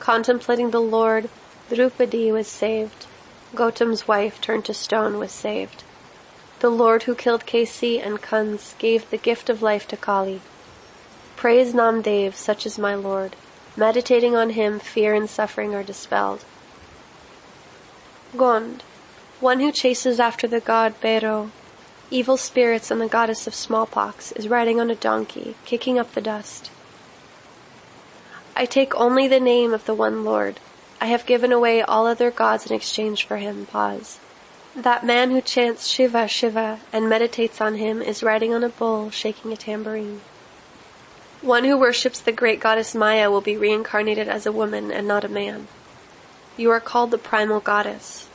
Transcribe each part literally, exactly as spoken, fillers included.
Contemplating the Lord, Draupadi was saved. Gautam's wife turned to stone was saved. The Lord who killed Kesi and Kans gave the gift of life to Kali. Praise Namdev, such is my Lord. Meditating on him, fear and suffering are dispelled. Gond, one who chases after the god Bhairo, evil spirits and the goddess of smallpox, is riding on a donkey, kicking up the dust. I take only the name of the one Lord. I have given away all other gods in exchange for him. Pause. That man who chants Shiva, Shiva, and meditates on him is riding on a bull, shaking a tambourine. One who worships the great goddess Maya will be reincarnated as a woman and not a man. You are called the primal goddess.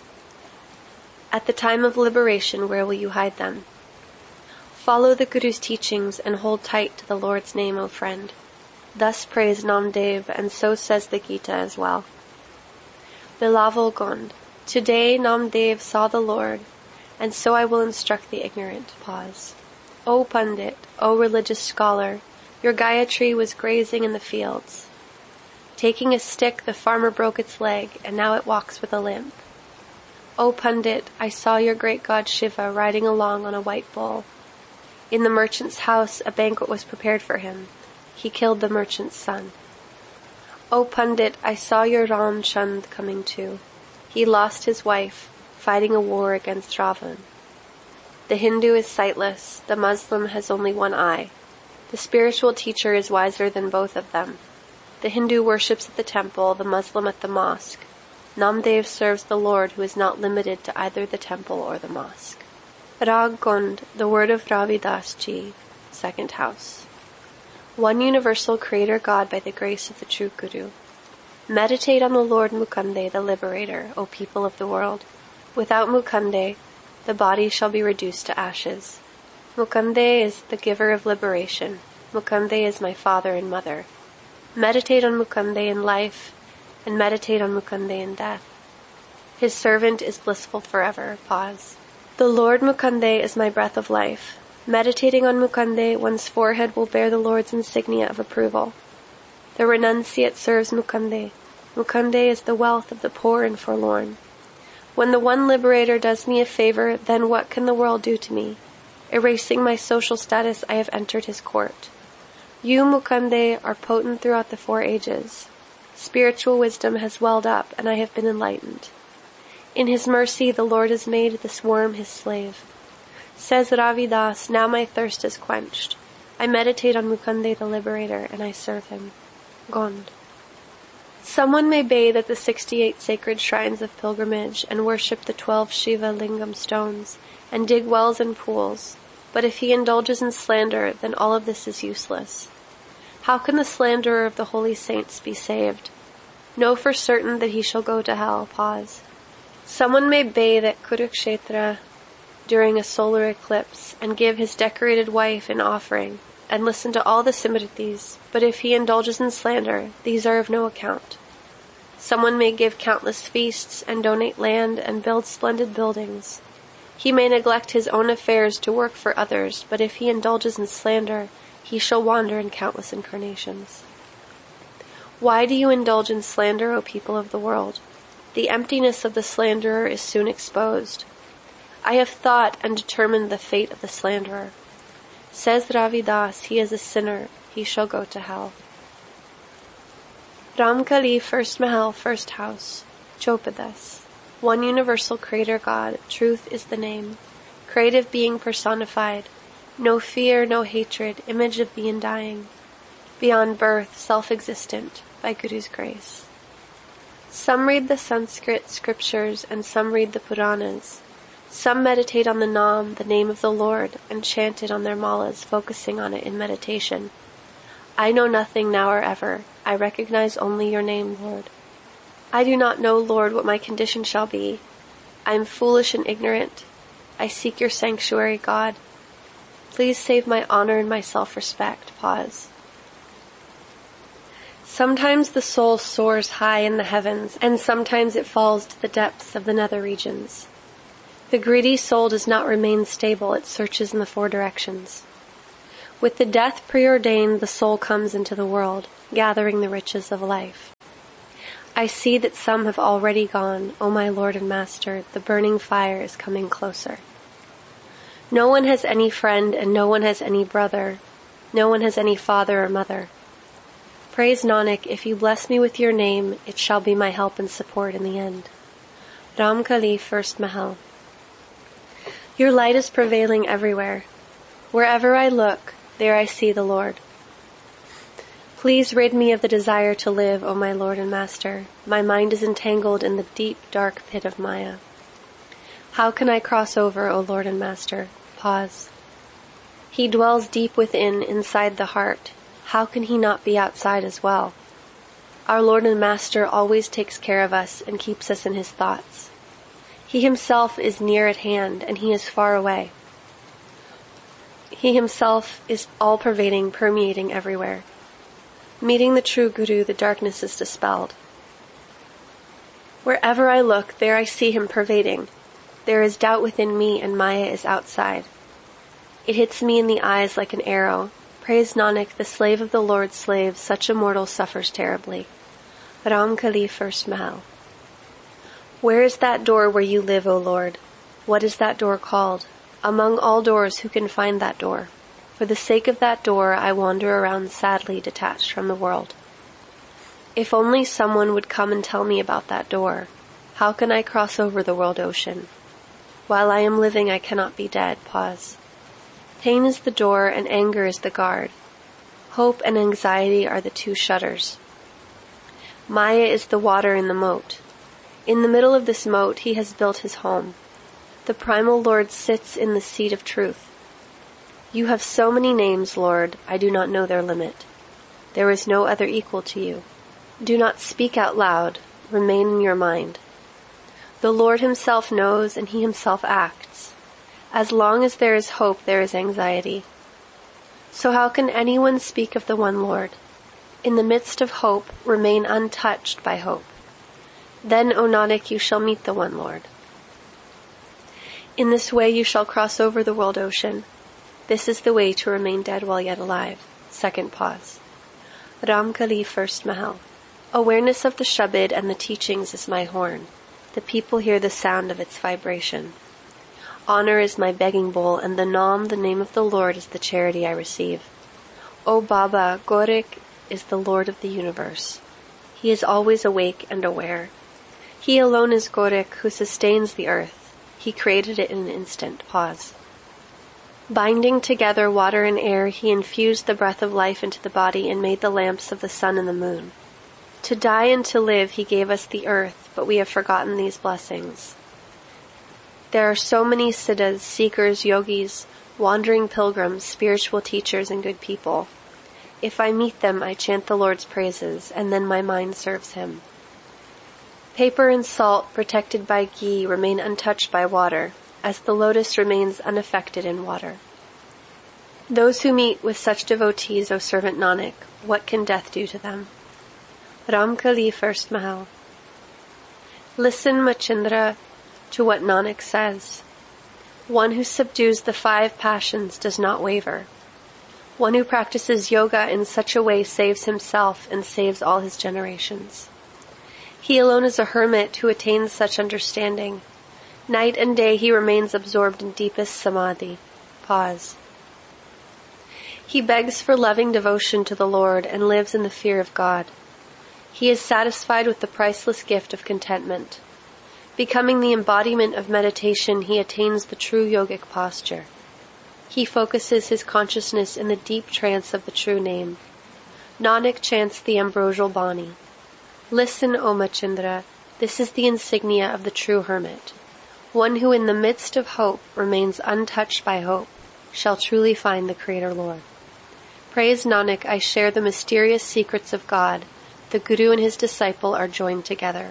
At the time of liberation, where will you hide them? Follow the Guru's teachings and hold tight to the Lord's name, O friend. Thus prays Namdev, and so says the Gita as well. Bilaval Gond. Today Namdev saw the Lord, and so I will instruct the ignorant. Pause. O Pandit, O religious scholar, your Gayatri was grazing in the fields. Taking a stick, the farmer broke its leg, and now it walks with a limp. O Pandit, I saw your great god Shiva riding along on a white bull. In the merchant's house a banquet was prepared for him. He killed the merchant's son. O Pandit, I saw your Ram Chand coming too. He lost his wife, fighting a war against Ravan. The Hindu is sightless, the Muslim has only one eye. The spiritual teacher is wiser than both of them. The Hindu worships at the temple, the Muslim at the mosque. Namdev serves the Lord who is not limited to either the temple or the mosque. Rag Gond, the word of Ravidas Ji, second house. One universal creator God by the grace of the true Guru. Meditate on the Lord Mukande, the liberator, O people of the world. Without Mukande, the body shall be reduced to ashes. Mukande is the giver of liberation. Mukande is my father and mother. Meditate on Mukande in life, and meditate on Mukande in death. His servant is blissful forever. Pause. The Lord Mukande is my breath of life. Meditating on Mukande, one's forehead will bear the Lord's insignia of approval. The renunciate serves Mukande. Mukande is the wealth of the poor and forlorn. When the one liberator does me a favor, then what can the world do to me? Erasing my social status, I have entered his court. You, Mukande, are potent throughout the four ages. Spiritual wisdom has welled up, and I have been enlightened. In his mercy, the Lord has made this worm his slave. Says Ravidas, now my thirst is quenched. I meditate on Mukande the liberator, and I serve him. Gond. Someone may bathe at the sixty-eight sacred shrines of pilgrimage and worship the twelve Shiva Lingam stones and dig wells and pools, but if he indulges in slander, then all of this is useless. How can the slanderer of the holy saints be saved? Know for certain that he shall go to hell. Pause. Someone may bathe at Kurukshetra during a solar eclipse and give his decorated wife an offering and listen to all the Simritis, but if he indulges in slander, these are of no account. Someone may give countless feasts and donate land and build splendid buildings. He may neglect his own affairs to work for others, but if he indulges in slander, he shall wander in countless incarnations. Why do you indulge in slander, O people of the world? The emptiness of the slanderer is soon exposed. I have thought and determined the fate of the slanderer. Says Ravidas, he is a sinner, he shall go to hell. Ramkali, first Mahal, first house. Chopadas. One universal creator God, truth is the name. Creative being personified. No fear, no hatred, image of the undying. Beyond birth, self-existent, by Guru's grace. Some read the Sanskrit scriptures and some read the Puranas. Some meditate on the Nam, the name of the Lord, and chant it on their malas, focusing on it in meditation. I know nothing now or ever. I recognize only your name, Lord. I do not know, Lord, what my condition shall be. I am foolish and ignorant. I seek your sanctuary, God. Please save my honor and my self-respect. Pause. Sometimes the soul soars high in the heavens, and sometimes it falls to the depths of the nether regions. The greedy soul does not remain stable, it searches in the four directions. With the death preordained, the soul comes into the world, gathering the riches of life. I see that some have already gone, O my Lord and Master, the burning fire is coming closer. No one has any friend and no one has any brother, no one has any father or mother. Praise Nanak, if you bless me with your name, it shall be my help and support in the end. Ramkali, first Mahal. Your light is prevailing everywhere. Wherever I look, there I see the Lord. Please rid me of the desire to live, O my Lord and Master. My mind is entangled in the deep, dark pit of Maya. How can I cross over, O Lord and Master? Pause. He dwells deep within, inside the heart. How can he not be outside as well? Our Lord and Master always takes care of us and keeps us in his thoughts. He himself is near at hand and he is far away. He himself is all-pervading, permeating everywhere. Meeting the true Guru, the darkness is dispelled. Wherever I look, there I see him pervading. There is doubt within me and Maya is outside. It hits me in the eyes like an arrow. Praise Nanak, the slave of the Lord's slave, such a mortal suffers terribly. Ramkali, first Mahal. Where is that door where you live, O Lord? What is that door called? Among all doors, who can find that door? For the sake of that door, I wander around sadly detached from the world. If only someone would come and tell me about that door. How can I cross over the world ocean? While I am living, I cannot be dead. Pause. Pain is the door and anger is the guard. Hope and anxiety are the two shutters. Maya is the water in the moat. In the middle of this moat, he has built his home. The primal Lord sits in the seat of truth. You have so many names, Lord, I do not know their limit. There is no other equal to you. Do not speak out loud. Remain in your mind. The Lord himself knows and he himself acts. As long as there is hope, there is anxiety. So how can anyone speak of the one Lord? In the midst of hope, remain untouched by hope. Then, O Nanak, you shall meet the one Lord. In this way you shall cross over the world ocean. This is the way to remain dead while yet alive. Second pause. Ramkali, first Mahal. Awareness of the Shabad and the teachings is my horn. The people hear the sound of its vibration. Honor is my begging bowl, and the Naam, the name of the Lord, is the charity I receive. O Baba, Gorik is the Lord of the universe. He is always awake and aware. He alone is Gorik, who sustains the earth. He created it in an instant. Pause. Binding together water and air, he infused the breath of life into the body and made the lamps of the sun and the moon. To die and to live, he gave us the earth, but we have forgotten these blessings. There are so many siddhas, seekers, yogis, wandering pilgrims, spiritual teachers, and good people. If I meet them, I chant the Lord's praises, and then my mind serves him. Paper and salt, protected by ghee, remain untouched by water, as the lotus remains unaffected in water. Those who meet with such devotees, O servant Nanak, what can death do to them? Ramkali, first Mahal. Listen, Machindra, to what Nanak says. One who subdues the five passions does not waver. One who practices yoga in such a way saves himself and saves all his generations. He alone is a hermit who attains such understanding. Night and day he remains absorbed in deepest samadhi. Pause. He begs for loving devotion to the Lord and lives in the fear of God. He is satisfied with the priceless gift of contentment. Becoming the embodiment of meditation, he attains the true yogic posture. He focuses his consciousness in the deep trance of the true name. Nanak chants the ambrosial Bani. Listen, O Machindra, this is the insignia of the true hermit. One who in the midst of hope remains untouched by hope shall truly find the Creator Lord. Praise Nanak, I share the mysterious secrets of God. The Guru and his disciple are joined together.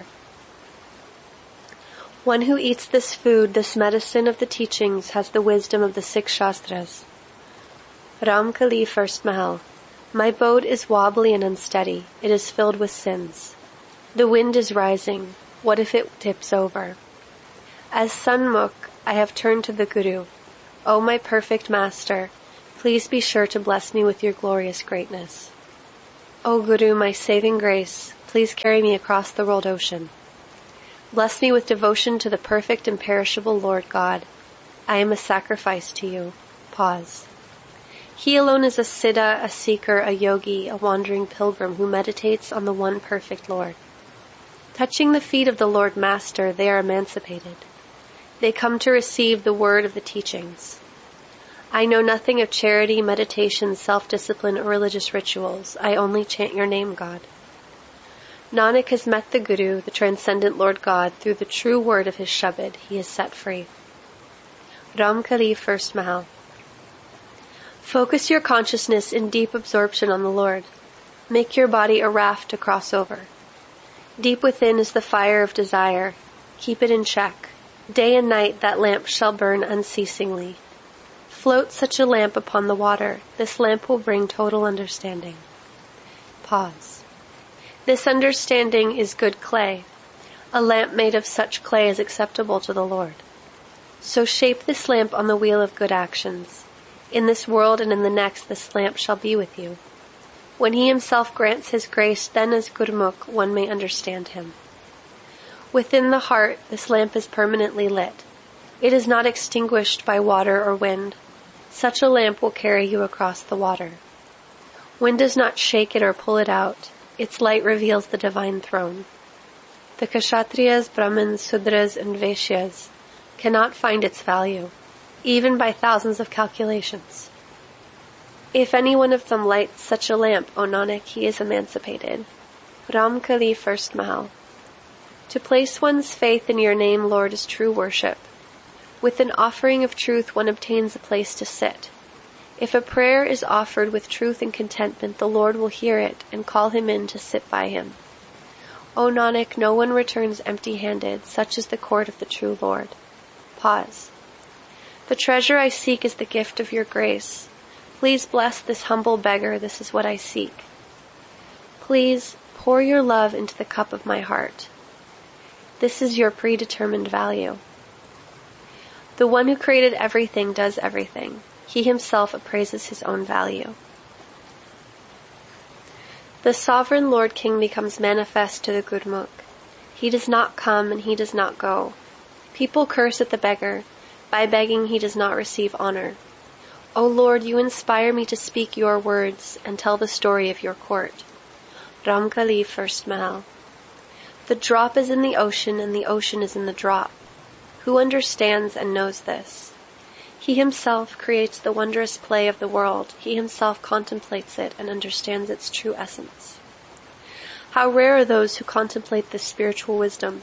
One who eats this food, this medicine of the teachings, has the wisdom of the six Shastras. Ramkali, first Mahal. My boat is wobbly and unsteady. It is filled with sins. The wind is rising. What if it tips over? As Sanmukh, I have turned to the Guru. O my perfect Master, please be sure to bless me with your glorious greatness. O Guru, my saving grace, please carry me across the world ocean. Bless me with devotion to the perfect imperishable Lord God. I am a sacrifice to you. Pause. He alone is a siddha, a seeker, a yogi, a wandering pilgrim who meditates on the one perfect Lord. Touching the feet of the Lord Master, they are emancipated. They come to receive the word of the teachings. I know nothing of charity, meditation, self-discipline, or religious rituals. I only chant your name, God. Nanak has met the Guru, the transcendent Lord God, through the true word of his Shabad. He is set free. Ramkali, first Mahal. Focus your consciousness in deep absorption on the Lord. Make your body a raft to cross over. Deep within is the fire of desire. Keep it in check. Day and night that lamp shall burn unceasingly. Float such a lamp upon the water. This lamp will bring total understanding. Pause. This understanding is good clay. A lamp made of such clay is acceptable to the Lord. So shape this lamp on the wheel of good actions. In this world and in the next this lamp shall be with you. When he himself grants his grace, then as Gurmukh one may understand him. Within the heart this lamp is permanently lit. It is not extinguished by water or wind. Such a lamp will carry you across the water. Wind does not shake it or pull it out. Its light reveals the divine throne. The Kshatriyas, Brahmins, Sudras, and Vaishyas cannot find its value, even by thousands of calculations. If any one of them lights such a lamp, O Nanak, he is emancipated. Ramkali, first Mahal. To place one's faith in your name, Lord, is true worship. With an offering of truth, one obtains a place to sit. If a prayer is offered with truth and contentment, the Lord will hear it and call him in to sit by him. O Nanak, no one returns empty-handed. Such is the court of the true Lord. Pause. The treasure I seek is the gift of your grace. Please bless this humble beggar. This is what I seek. Please pour your love into the cup of my heart. This is your predetermined value. The one who created everything does everything. He himself appraises his own value. The sovereign Lord King becomes manifest to the Gurmukh. He does not come and he does not go. People curse at the beggar. By begging he does not receive honor. O Lord, you inspire me to speak your words and tell the story of your court. Ramkali, first Mahal. The drop is in the ocean and the ocean is in the drop. Who understands and knows this? He himself creates the wondrous play of the world. He himself contemplates it and understands its true essence. How rare are those who contemplate this spiritual wisdom.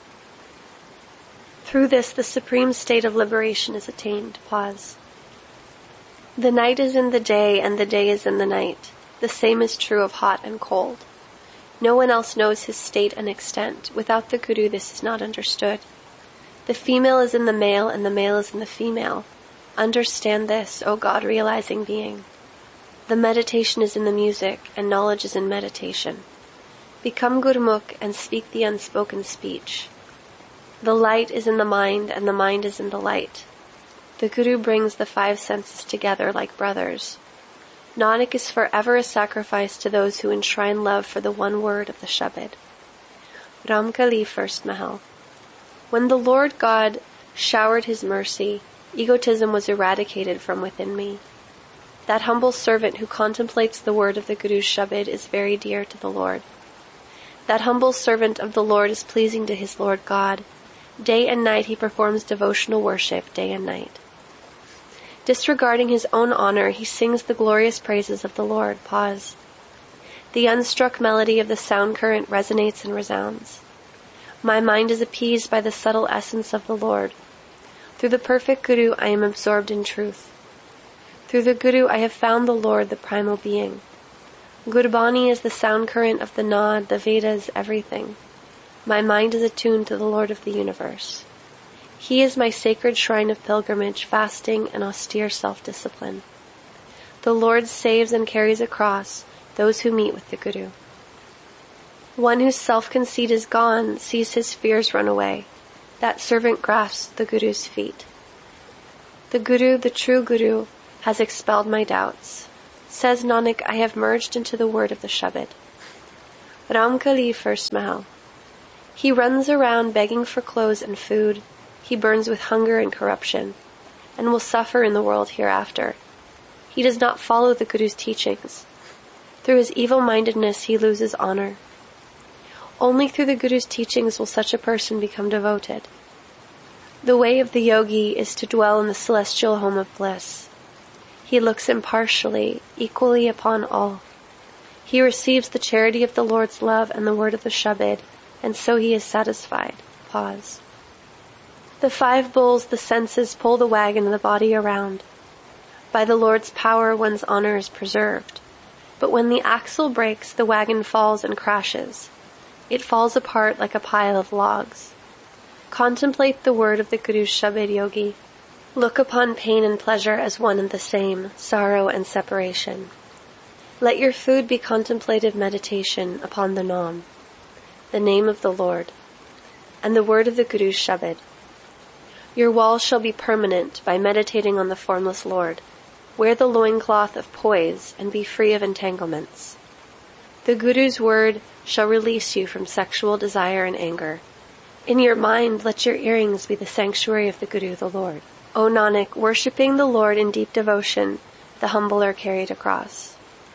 Through this, the supreme state of liberation is attained. Pause. The night is in the day and the day is in the night. The same is true of hot and cold. No one else knows his state and extent. Without the Guru, this is not understood. The female is in the male and the male is in the female. Understand this, O God-realizing being. The meditation is in the music and knowledge is in meditation. Become Gurmukh and speak the unspoken speech. The light is in the mind and the mind is in the light. The Guru brings the five senses together like brothers. Nanak is forever a sacrifice to those who enshrine love for the one word of the Shabad. Ramkali, first Mahal. When the Lord God showered his mercy, egotism was eradicated from within me. That humble servant who contemplates the word of the Guru's Shabad is very dear to the Lord. That humble servant of the Lord is pleasing to his Lord God. Day and night he performs devotional worship, day and night. Disregarding his own honor, he sings the glorious praises of the Lord. Pause. The unstruck melody of the sound current resonates and resounds. My mind is appeased by the subtle essence of the Lord. Through the perfect Guru, I am absorbed in truth. Through the Guru, I have found the Lord, the primal being. Gurbani is the sound current of the Naad, the Vedas, everything. My mind is attuned to the Lord of the universe. He is my sacred shrine of pilgrimage, fasting, and austere self-discipline. The Lord saves and carries across those who meet with the Guru. One whose self-conceit is gone sees his fears run away. That servant grasps the Guru's feet. The Guru, the true Guru, has expelled my doubts. Says Nanak, I have merged into the word of the Shabad. Ramkali, first Mahal. He runs around begging for clothes and food. He burns with hunger and corruption, and will suffer in the world hereafter. He does not follow the Guru's teachings. Through his evil-mindedness he loses honor. Only through the Guru's teachings will such a person become devoted. The way of the yogi is to dwell in the celestial home of bliss. He looks impartially, equally upon all. He receives the charity of the Lord's love and the word of the Shabad, and so he is satisfied. Pause. The five bulls, the senses, pull the wagon and the body around. By the Lord's power one's honor is preserved. But when the axle breaks, the wagon falls and crashes. It falls apart like a pile of logs. Contemplate the word of the Guru's Shabad, yogi. Look upon pain and pleasure as one and the same, sorrow and separation. Let your food be contemplative meditation upon the Nam, the name of the Lord, and the word of the Guru's Shabad. Your wall shall be permanent by meditating on the formless Lord. Wear the loincloth of poise and be free of entanglements. The Guru's word shall release you from sexual desire and anger. In your mind, let your earrings be the sanctuary of the Guru, the Lord. O Nanak, worshipping the Lord in deep devotion, the humble are carried across.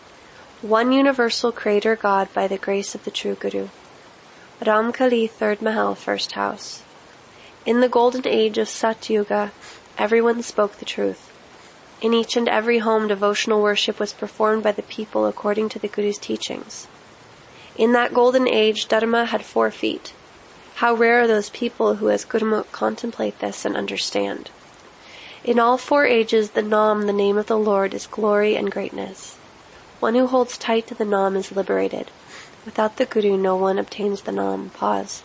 One universal Creator God by the grace of the true Guru. Ramkali, third Mahal, first house. In the golden age of Satyuga, everyone spoke the truth. In each and every home, devotional worship was performed by the people according to the Guru's teachings. In that golden age, Dharma had four feet. How rare are those people who as Gurmukh contemplate this and understand. In all four ages, the Nam, the name of the Lord, is glory and greatness. One who holds tight to the Nam is liberated. Without the Guru, no one obtains the Nam. Pause.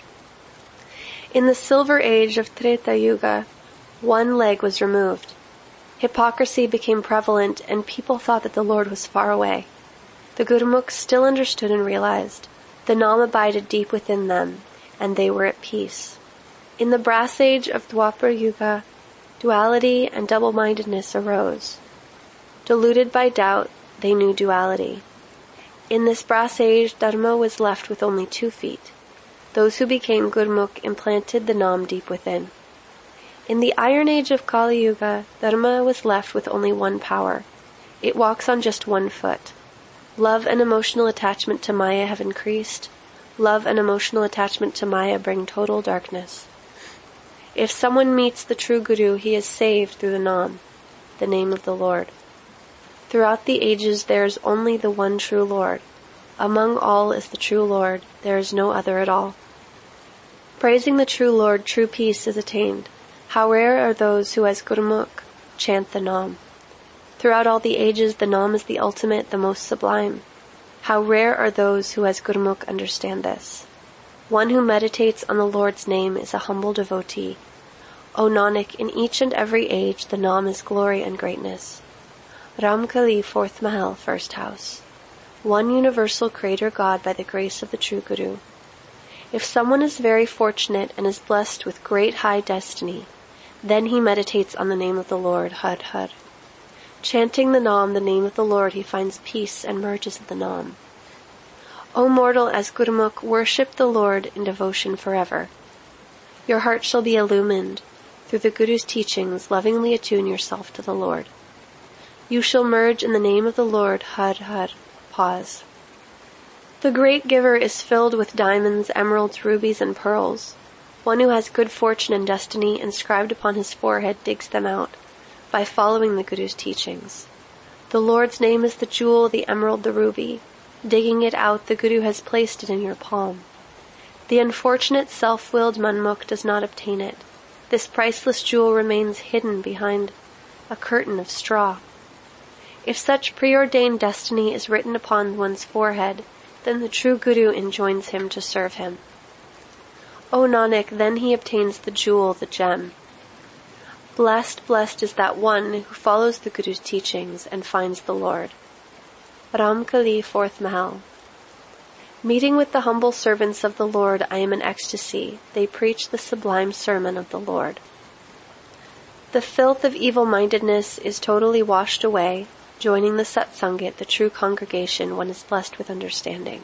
In the silver age of Treta Yuga, one leg was removed. Hypocrisy became prevalent, and people thought that the Lord was far away. The Gurmukhs still understood and realized. The Nam abided deep within them, and they were at peace. In the brass age of Dwapar Yuga, duality and double-mindedness arose. Deluded by doubt, they knew duality. In this brass age, Dharma was left with only two feet. Those who became Gurmukh implanted the Nam deep within. In the iron age of Kali Yuga, Dharma was left with only one power. It walks on just one foot. Love and emotional attachment to Maya have increased. Love and emotional attachment to Maya bring total darkness. If someone meets the true Guru, he is saved through the Nam, the name of the Lord. Throughout the ages there is only the one true Lord. Among all is the true Lord, there is no other at all. Praising the true Lord, true peace is attained. How rare are those who as Gurmukh chant the Nam. Throughout all the ages the Nam is the ultimate, the most sublime. How rare are those who as Gurmukh understand this. One who meditates on the Lord's name is a humble devotee. O Nanak, in each and every age the Nam is glory and greatness. Ramkali, fourth Mahal, first house. One universal Creator God by the grace of the true Guru. If someone is very fortunate and is blessed with great high destiny, then he meditates on the name of the Lord, Har Har. Chanting the Nam, the name of the Lord, he finds peace and merges in the Nam. O mortal, as Gurmukh, worship the Lord in devotion forever. Your heart shall be illumined. Through the Guru's teachings, lovingly attune yourself to the Lord. You shall merge in the name of the Lord, Har Har. Pause. The great giver is filled with diamonds, emeralds, rubies, and pearls. One who has good fortune and destiny inscribed upon his forehead digs them out by following the Guru's teachings. The Lord's name is the jewel, the emerald, the ruby. Digging it out, the Guru has placed it in your palm. The unfortunate self-willed Manmukh does not obtain it. This priceless jewel remains hidden behind a curtain of straw. If such preordained destiny is written upon one's forehead, then the true Guru enjoins him to serve him. O Nanak, then he obtains the jewel, the gem. Blessed, blessed is that one who follows the Guru's teachings and finds the Lord. Ramkali, fourth Mahal. Meeting with the humble servants of the Lord, I am in ecstasy. They preach the sublime sermon of the Lord. The filth of evil-mindedness is totally washed away. Joining the Satsangit, the true congregation, one is blessed with understanding.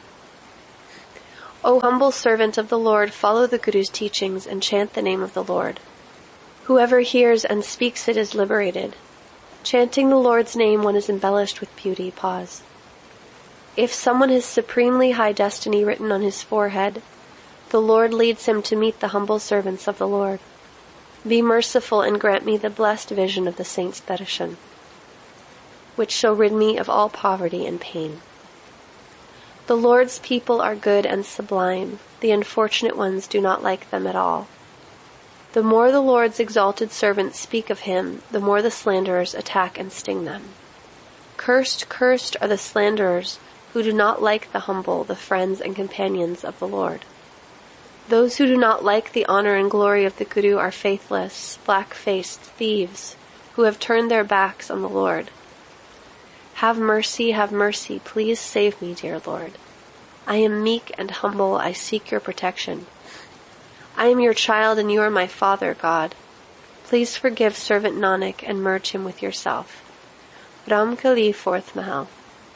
O humble servant of the Lord, follow the Guru's teachings and chant the name of the Lord. Whoever hears and speaks it is liberated. Chanting the Lord's name, one is embellished with beauty. Pause. If someone has supremely high destiny written on his forehead, the Lord leads him to meet the humble servants of the Lord. Be merciful and grant me the blessed vision of the saints' darshan, which shall rid me of all poverty and pain. The Lord's people are good and sublime. The unfortunate ones do not like them at all. The more the Lord's exalted servants speak of him, the more the slanderers attack and sting them. Cursed, cursed are the slanderers who do not like the humble, the friends and companions of the Lord. Those who do not like the honor and glory of the Guru are faithless, black-faced thieves who have turned their backs on the Lord. Have mercy, have mercy, please save me, dear Lord. I am meek and humble, I seek your protection. I am your child and you are my Father, God. Please forgive servant Nanak and merge him with yourself. Ram Kali, fourth Mahal.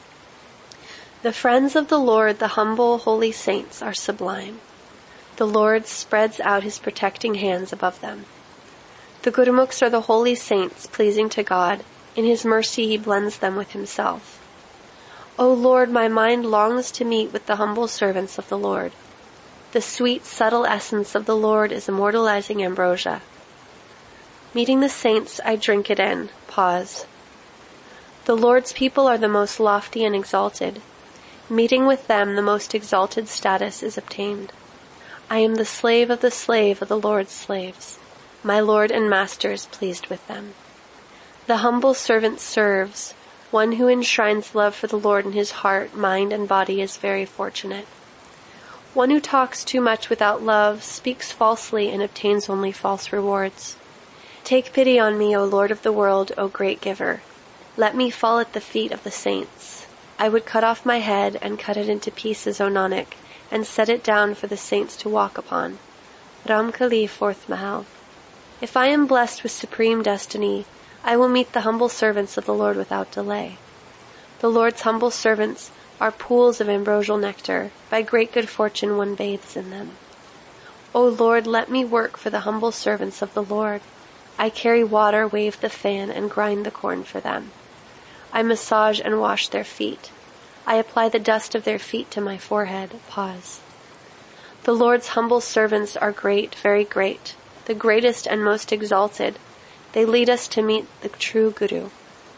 The friends of the Lord, the humble, holy saints, are sublime. The Lord spreads out his protecting hands above them. The Gurmukhs are the holy saints, pleasing to God. In his mercy he blends them with himself. O Lord, my mind longs to meet with the humble servants of the Lord. The sweet, subtle essence of the Lord is immortalizing ambrosia. Meeting the saints, I drink it in. Pause. The Lord's people are the most lofty and exalted. Meeting with them, the most exalted status is obtained. I am the slave of the slave of the Lord's slaves. My Lord and Master is pleased with them. The humble servant serves. One who enshrines love for the Lord in his heart, mind, and body is very fortunate. One who talks too much without love speaks falsely and obtains only false rewards. Take pity on me, O Lord of the world, O great giver. Let me fall at the feet of the saints. I would cut off my head and cut it into pieces, O Nanak, and set it down for the saints to walk upon. Ram Kali, fourth Mahal. If I am blessed with supreme destiny, I will meet the humble servants of the Lord without delay. The Lord's humble servants are pools of ambrosial nectar. By great good fortune one bathes in them. O Lord, let me work for the humble servants of the Lord. I carry water, wave the fan, and grind the corn for them. I massage and wash their feet. I apply the dust of their feet to my forehead. Pause. The Lord's humble servants are great, very great, the greatest and most exalted. They lead us to meet the true Guru.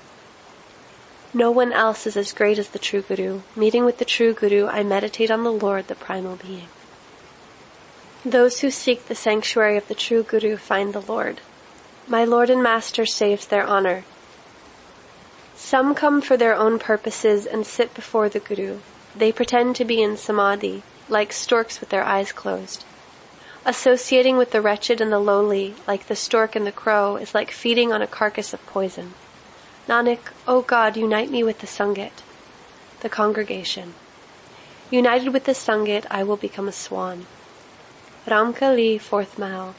No one else is as great as the true Guru. Meeting with the true Guru, I meditate on the Lord, the primal being. Those who seek the sanctuary of the true Guru find the Lord. My Lord and Master saves their honor. Some come for their own purposes and sit before the Guru. They pretend to be in samadhi, like storks with their eyes closed. Associating with the wretched and the lowly, like the stork and the crow, is like feeding on a carcass of poison. Nanak, O God, unite me with the Sangit, the congregation. United with the Sangit, I will become a swan. Ram Kali, fourth Mahal.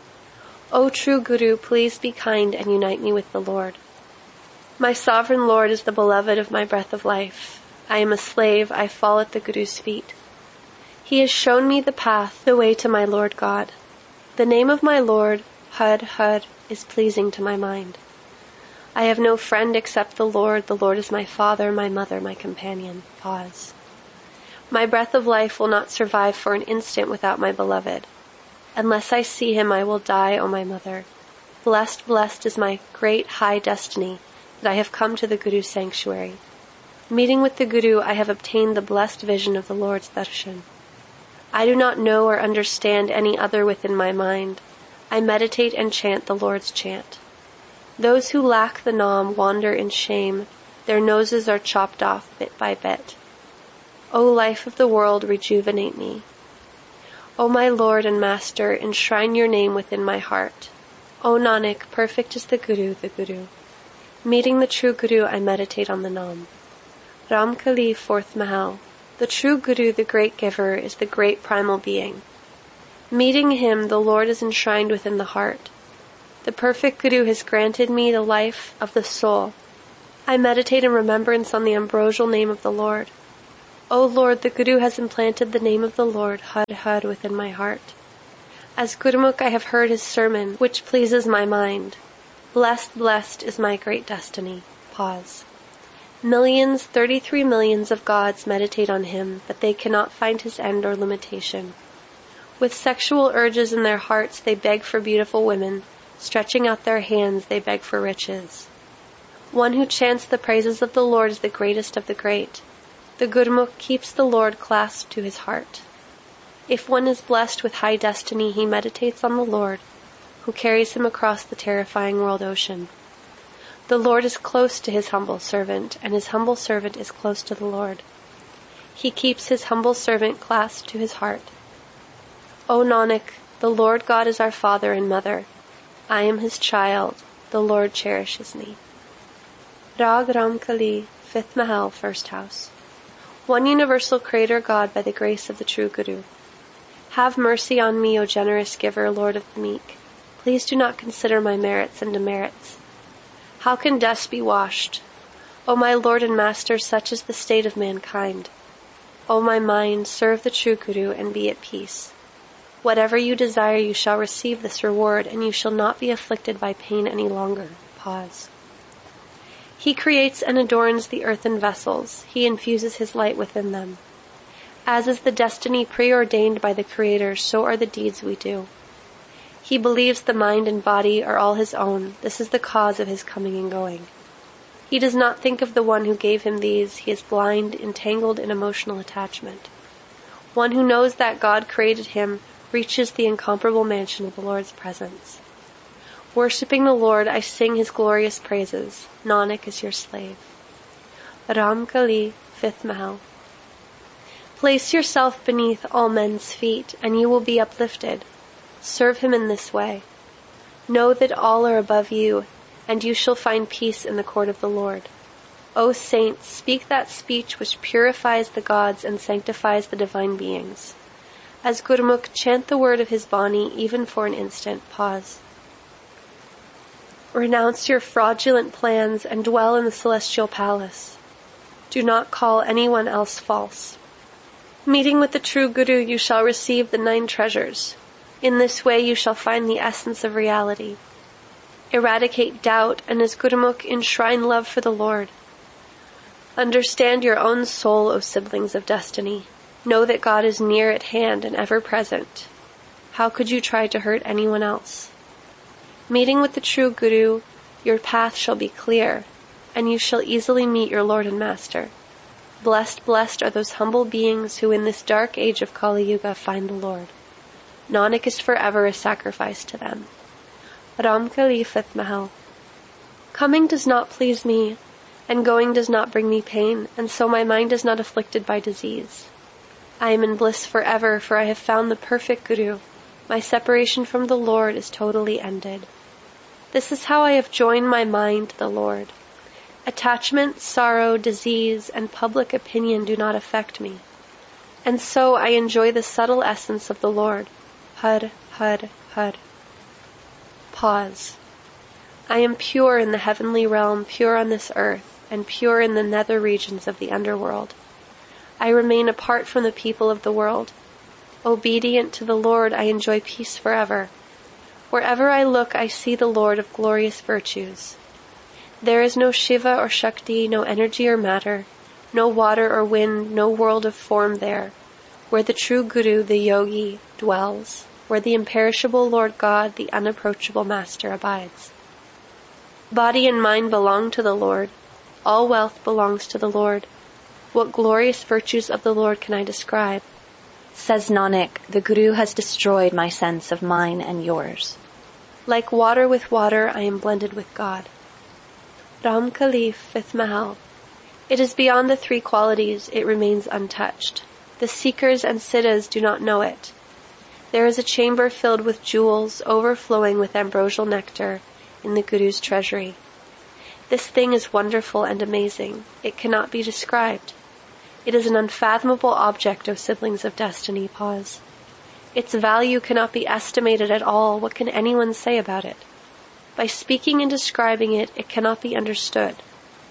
O true Guru, please be kind and unite me with the Lord. My sovereign Lord is the beloved of my breath of life. I am a slave, I fall at the Guru's feet. He has shown me the path, the way to my Lord God. The name of my Lord, Har Har, is pleasing to my mind. I have no friend except the Lord. The Lord is my father, my mother, my companion. Pause. My breath of life will not survive for an instant without my beloved. Unless I see him, I will die, O my mother. Blessed, blessed is my great high destiny that I have come to the Guru's sanctuary. Meeting with the Guru, I have obtained the blessed vision of the Lord's darshan. I do not know or understand any other within my mind. I meditate and chant the Lord's chant. Those who lack the Nam wander in shame. Their noses are chopped off bit by bit. O life of the world, rejuvenate me. O my Lord and Master, enshrine your name within my heart. O Nanak, perfect is the Guru, the Guru. Meeting the true Guru, I meditate on the Nam. Ram Kali, fourth Mahal. The true Guru, the great giver, is the great primal being. Meeting him, the Lord is enshrined within the heart. The perfect Guru has granted me the life of the soul. I meditate in remembrance on the ambrosial name of the Lord. O Lord, the Guru has implanted the name of the Lord, Har Har, within my heart. As Gurmukh I have heard his sermon, which pleases my mind. Blessed, blessed is my great destiny. Pause. Millions, thirty-three millions of gods meditate on him, but they cannot find his end or limitation. With sexual urges in their hearts, they beg for beautiful women. Stretching out their hands, they beg for riches. One who chants the praises of the Lord is the greatest of the great. The Gurmukh keeps the Lord clasped to his heart. If one is blessed with high destiny, he meditates on the Lord, who carries him across the terrifying world ocean. The Lord is close to his humble servant, and his humble servant is close to the Lord. He keeps his humble servant clasped to his heart. O Nanak, the Lord God is our Father and Mother. I am his child. The Lord cherishes me. Rag Ramkali, fifth Mahal, first house. One universal Creator God by the grace of the true Guru. Have mercy on me, O generous giver, Lord of the meek. Please do not consider my merits and demerits. How can dust be washed? O my Lord and Master, such is the state of mankind. O my mind, serve the true Guru and be at peace. Whatever you desire, you shall receive this reward, and you shall not be afflicted by pain any longer. Pause. He creates and adorns the earthen vessels. He infuses his light within them. As is the destiny preordained by the Creator, so are the deeds we do. He believes the mind and body are all his own. This is the cause of his coming and going. He does not think of the one who gave him these. He is blind, entangled in emotional attachment. One who knows that God created him reaches the incomparable mansion of the Lord's presence. Worshipping the Lord, I sing his glorious praises. Nanak is your slave. Ramkali, fifth Mahal. Place yourself beneath all men's feet, and you will be uplifted. Serve him in this way. Know that all are above you, and you shall find peace in the court of the Lord. O saints, speak that speech which purifies the gods and sanctifies the divine beings. As Gurmukh, chant the word of his Bani, even for an instant. Pause. Renounce your fraudulent plans and dwell in the celestial palace. Do not call anyone else false. Meeting with the true Guru, you shall receive the nine treasures. In this way you shall find the essence of reality. Eradicate doubt, and as Gurmukh, enshrine love for the Lord. Understand your own soul, O siblings of destiny. Know that God is near at hand and ever present. How could you try to hurt anyone else? Meeting with the true Guru, your path shall be clear, and you shall easily meet your Lord and Master. Blessed, blessed are those humble beings who in this dark age of Kali Yuga find the Lord. Nanak is forever a sacrifice to them. Ramkali, fifth Mahal. Coming does not please me, and going does not bring me pain, and so my mind is not afflicted by disease. I am in bliss forever, for I have found the perfect Guru. My separation from the Lord is totally ended. This is how I have joined my mind to the Lord. Attachment, sorrow, disease, and public opinion do not affect me. And so I enjoy the subtle essence of the Lord. Har, Har, Har. Pause. I am pure in the heavenly realm, pure on this earth, and pure in the nether regions of the underworld. I remain apart from the people of the world. Obedient to the Lord, I enjoy peace forever. Wherever I look, I see the Lord of glorious virtues. There is no Shiva or Shakti, no energy or matter, no water or wind, no world of form there, where the true Guru, the Yogi, dwells, where the imperishable Lord God, the unapproachable Master, abides. Body and mind belong to the Lord. All wealth belongs to the Lord. What glorious virtues of the Lord can I describe? Says Nanak, the Guru has destroyed my sense of mine and yours. Like water with water, I am blended with God. Ramkali, fifth Mahal. It is beyond the three qualities, it remains untouched. The seekers and siddhas do not know it. There is a chamber filled with jewels, overflowing with ambrosial nectar, in the Guru's treasury. This thing is wonderful and amazing. It cannot be described. It is an unfathomable object, O siblings of destiny. Pause. Its value cannot be estimated at all. What can anyone say about it? By speaking and describing it, it cannot be understood.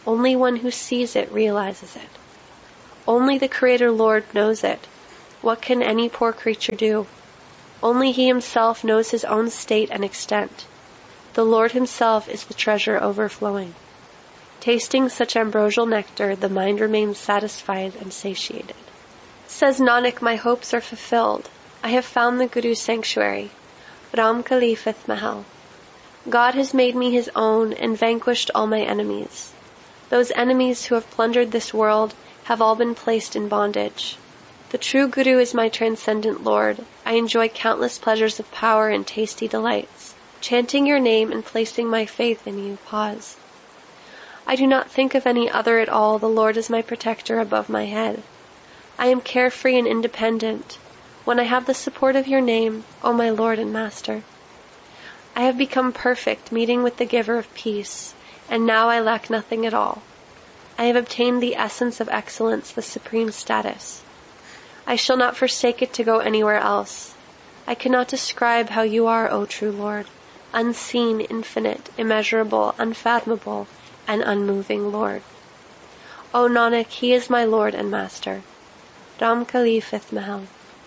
Only one who sees it realizes it. Only the Creator Lord knows it. What can any poor creature do? Only He Himself knows His own state and extent. The Lord Himself is the treasure overflowing. Tasting such ambrosial nectar, the mind remains satisfied and satiated. Says Nanak, my hopes are fulfilled. I have found the Guru's sanctuary. Ram Kalifeth Mahal. God has made me His own and vanquished all my enemies. Those enemies who have plundered this world have all been placed in bondage. The true Guru is my transcendent Lord. I enjoy countless pleasures of power and tasty delights. Chanting your name and placing my faith in you, pause. I do not think of any other at all. The Lord is my protector above my head. I am carefree and independent when I have the support of your name, O my Lord and Master. I have become perfect, meeting with the Giver of peace, and now I lack nothing at all. I have obtained the essence of excellence, the supreme status. I shall not forsake it to go anywhere else. I cannot describe how you are, O true Lord, unseen, infinite, immeasurable, unfathomable, and unmoving Lord. O Nanak, He is my Lord and Master. Ram Kalifeth Mahal.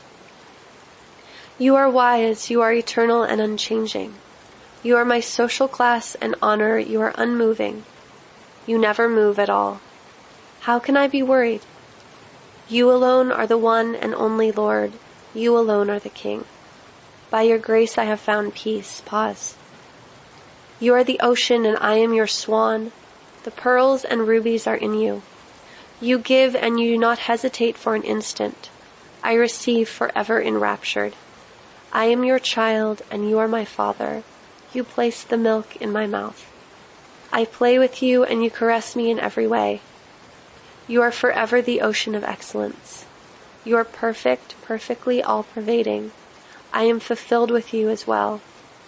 You are wise, you are eternal and unchanging. You are my social class and honor, you are unmoving. You never move at all. How can I be worried? You alone are the one and only Lord. You alone are the King. By your grace I have found peace. Pause. You are the ocean and I am your swan. The pearls and rubies are in you. You give and you do not hesitate for an instant. I receive forever enraptured. I am your child and you are my father. You place the milk in my mouth. I play with you and you caress me in every way. You are forever the ocean of excellence. You are perfect, perfectly all-pervading. I am fulfilled with you as well.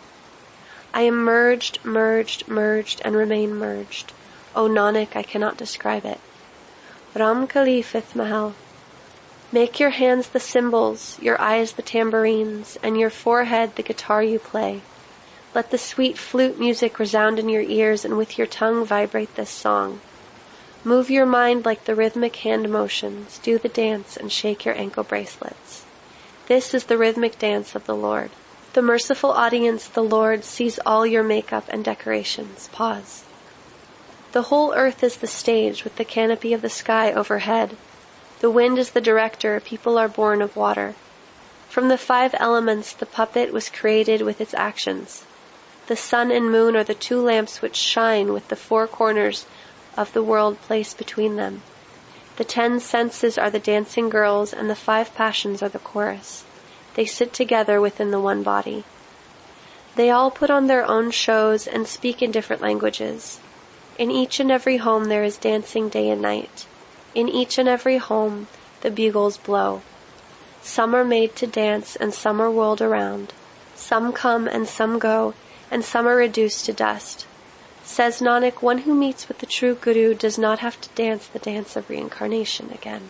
I am merged, merged, merged, and remain merged. O Nanak, I cannot describe it. Ram Kalifeth Mahal. Make your hands the cymbals, your eyes the tambourines, and your forehead the guitar you play. Let the sweet flute music resound in your ears, and with your tongue vibrate this song. Move your mind like the rhythmic hand motions, do the dance and shake your ankle bracelets. This is the rhythmic dance of the Lord. The merciful audience, the Lord, sees all your makeup and decorations. Pause. The whole earth is the stage, with the canopy of the sky overhead. The wind is the director, people are born of water. From the five elements the puppet was created with its actions. The sun and moon are the two lamps which shine, with the four corners of the world placed between them. The ten senses are the dancing girls, and the five passions are the chorus. They sit together within the one body. They all put on their own shows and speak in different languages. In each and every home there is dancing day and night. In each and every home the bugles blow. Some are made to dance and some are whirled around. Some come and some go, and some are reduced to dust. Says Nanak, one who meets with the true Guru does not have to dance the dance of reincarnation again.